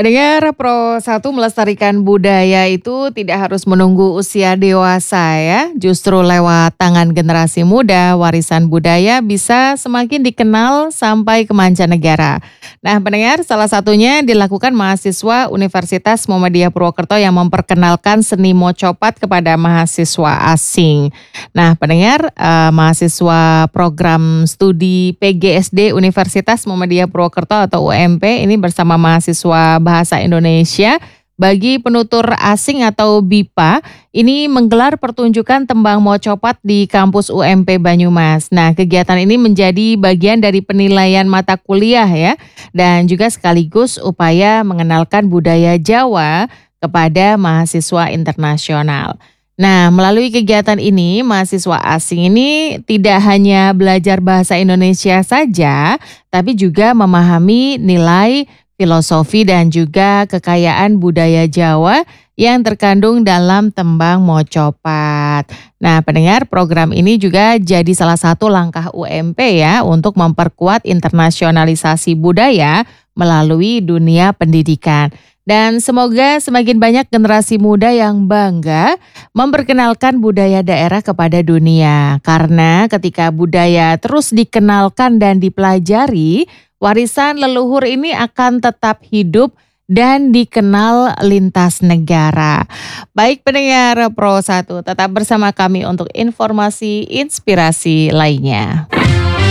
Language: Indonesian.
Pendengar Pro 1 melestarikan budaya itu tidak harus menunggu usia dewasa ya. Justru lewat tangan generasi muda, warisan budaya bisa semakin dikenal sampai ke mancanegara. Nah pendengar, salah satunya dilakukan mahasiswa Universitas Muhammadiyah Purwokerto yang memperkenalkan seni mocopat kepada mahasiswa asing. Nah pendengar, mahasiswa program studi PGSD Universitas Muhammadiyah Purwokerto atau UMP ini bersama mahasiswa Bahasa Indonesia bagi penutur asing atau BIPA ini menggelar pertunjukan tembang mocopat di kampus UMP Banyumas. Nah, kegiatan ini menjadi bagian dari penilaian mata kuliah ya dan juga sekaligus upaya mengenalkan budaya Jawa kepada mahasiswa internasional. Nah, melalui kegiatan ini, mahasiswa asing ini tidak hanya belajar bahasa Indonesia saja, tapi juga memahami nilai filosofi dan juga kekayaan budaya Jawa yang terkandung dalam tembang mocopat. Nah, pendengar, program ini juga jadi salah satu langkah UMP ya untuk memperkuat internasionalisasi budaya melalui dunia pendidikan. Dan semoga semakin banyak generasi muda yang bangga memperkenalkan budaya daerah kepada dunia. Karena ketika budaya terus dikenalkan dan dipelajari, warisan leluhur ini akan tetap hidup dan dikenal lintas negara. Baik pendengar Pro 1, tetap bersama kami untuk informasi inspirasi lainnya.